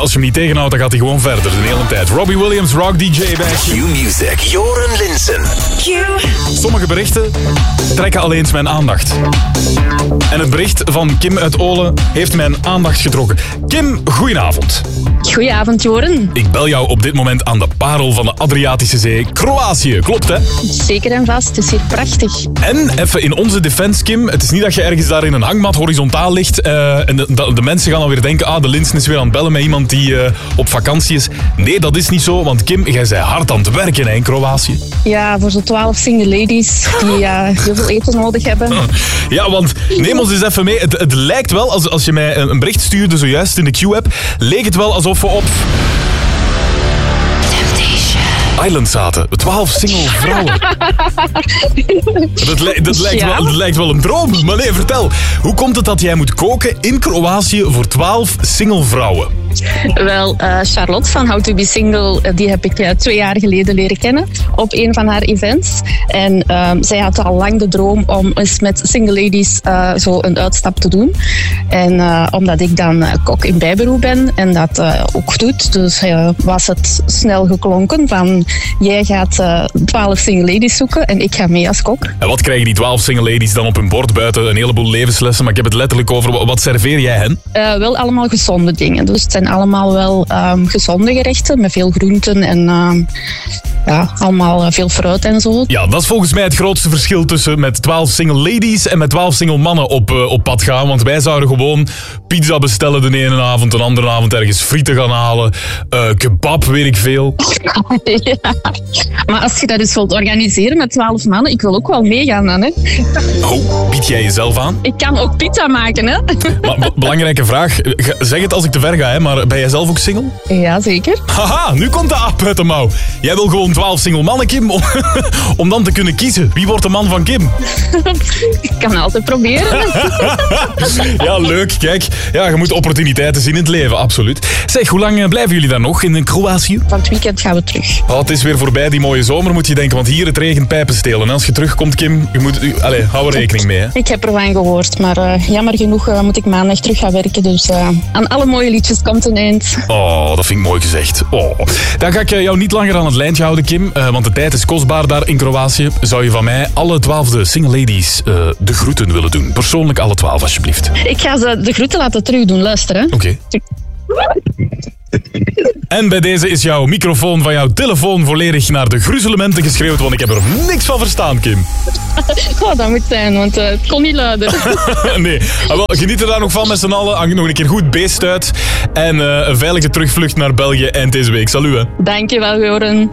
als je hem niet tegenhoudt, dan gaat hij gewoon verder de hele tijd. Robbie Williams, Rock DJ bij Q-Music, Joren Linssen. Sommige berichten trekken al eens mijn aandacht. En het bericht van Kim uit Olen heeft mijn aandacht getrokken. Kim, goedenavond. Goedenavond, Joren. Ik bel jou op dit moment aan de parel van de Adriatische Zee, Kroatië. Klopt, hè? Zeker en vast, het is hier prachtig. En even in onze defense, Kim, het is niet dat je ergens daar in een hangmat horizontaal ligt en de mensen gaan alweer denken, de Linssen is weer aan het bellen met iemand die op vakantie is. Nee, dat is niet zo, want Kim, jij bent hard aan het werken in Kroatië. Ja, voor zo'n 12 single ladies die heel veel eten nodig hebben. Ja, want neem ons eens even mee. Het lijkt wel, als je mij een bericht stuurde zojuist in de Q-app, leek het wel alsof we op Island zaten. 12 single vrouwen. Dat lijkt wel een droom. Maar nee, vertel. Hoe komt het dat jij moet koken in Kroatië voor 12 single vrouwen? Wel, Charlotte van How to Be Single, die heb ik 2 jaar geleden leren kennen op een van haar events. En zij had al lang de droom om eens met single ladies zo een uitstap te doen. En omdat ik dan kok in bijberoep ben en dat ook doet, dus was het snel geklonken van jij gaat 12 single ladies zoeken en ik ga mee als kok. En wat krijgen die 12 single ladies dan op hun bord buiten? Een heleboel levenslessen, maar ik heb het letterlijk over. Wat serveer jij hen? Wel allemaal gezonde dingen. Dus het zijn allemaal wel gezonde gerechten met veel groenten en allemaal veel fruit en zo. Ja, dat is volgens mij het grootste verschil tussen met 12 single ladies en met 12 single mannen op pad gaan. Want wij zouden gewoon pizza bestellen de ene avond, de andere avond ergens frieten gaan halen. Kebab, weet ik veel. Ja. Maar als je dat dus wilt organiseren met 12 mannen, ik wil ook wel meegaan dan, hè. Oh, bied jij jezelf aan? Ik kan ook pizza maken, hè. Maar belangrijke vraag, zeg het als ik te ver ga, hè, maar ben jij zelf ook single? Ja, zeker. Haha, nu komt de aap uit de mouw. Jij wil gewoon 12 single mannen, Kim, om dan te kunnen kiezen. Wie wordt de man van Kim? Ik kan altijd proberen. Ja, leuk, kijk. Ja, je moet opportuniteiten zien in het leven, absoluut. Zeg, hoe lang blijven jullie daar nog in Kroatië? Van het weekend gaan we terug. Het is weer voorbij, die mooie zomer, moet je denken, want hier het regent pijpen stelen. En als je terugkomt, Kim, hou er rekening mee. Hè? Ik heb ervan gehoord, maar jammer genoeg moet ik maandag terug gaan werken. Dus aan alle mooie liedjes komt een eind. Oh, dat vind ik mooi gezegd. Oh. Dan ga ik jou niet langer aan het lijntje houden, Kim, want de tijd is kostbaar daar in Kroatië. Zou je van mij alle 12 single ladies de groeten willen doen? Persoonlijk alle 12, alsjeblieft. Ik ga ze de groeten laten terug doen, luister, hè. Oké. En bij deze is jouw microfoon van jouw telefoon volledig naar de gruzelementen geschreeuwd, want ik heb er niks van verstaan, Kim. Oh, dat moet zijn, want het kon niet luider. Nee, geniet er daar nog van met z'n allen. Hang nog een keer goed beest uit. En een veilige terugvlucht naar België eind deze week. Salut, hè. Dankjewel, Joren.